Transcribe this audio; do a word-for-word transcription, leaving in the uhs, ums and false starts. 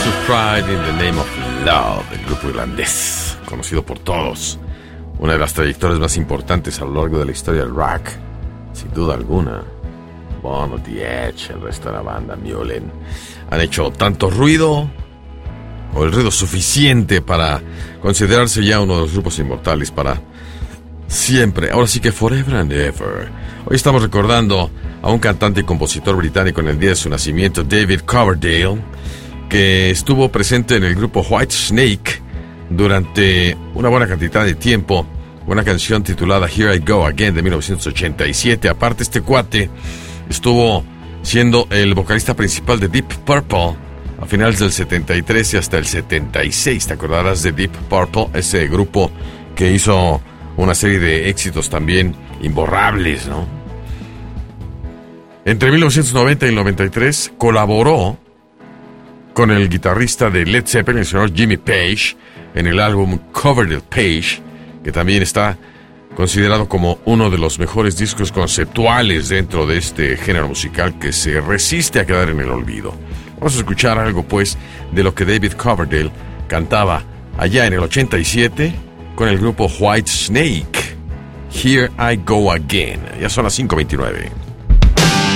Jesus Cried in the Name of Love, el grupo irlandés, conocido por todos. Una de las trayectorias más importantes a lo largo de la historia del rock, sin duda alguna. Bono, The Edge, el resto de la banda, Mewlen, han hecho tanto ruido, o el ruido suficiente para considerarse ya uno de los grupos inmortales para siempre. Ahora sí que forever and ever. Hoy estamos recordando a un cantante y compositor británico en el día de su nacimiento, David Coverdale, que estuvo presente en el grupo Whitesnake durante una buena cantidad de tiempo. Una canción titulada Here I Go Again de mil novecientos ochenta y siete. Aparte, este cuate estuvo siendo el vocalista principal de Deep Purple a finales del setenta y tres y hasta el setenta y seis. ¿Te acordarás de Deep Purple? Ese grupo que hizo una serie de éxitos también imborrables, ¿no? Entre mil novecientos noventa y el noventa y tres colaboró con el guitarrista de Led Zeppelin, el señor Jimmy Page, en el álbum Coverdale Page, que también está considerado como uno de los mejores discos conceptuales dentro de este género musical que se resiste a quedar en el olvido. Vamos a escuchar algo, pues, de lo que David Coverdale cantaba allá en el ochenta y siete con el grupo Whitesnake. Here I Go Again. Ya son las cinco veintinueve.